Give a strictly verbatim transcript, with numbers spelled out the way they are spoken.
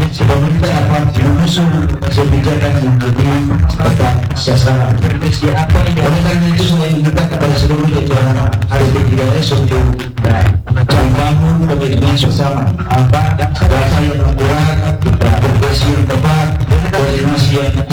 si pemerintah dapat menyusun kebijakan yang lebih tepat sasaran. Oleh karena itu saya minta kepada seluruh jajaran H D P tiga S untuk membangun komitmen bersama, apa data yang akurat, koordinasi yang tepat, koordinasi yang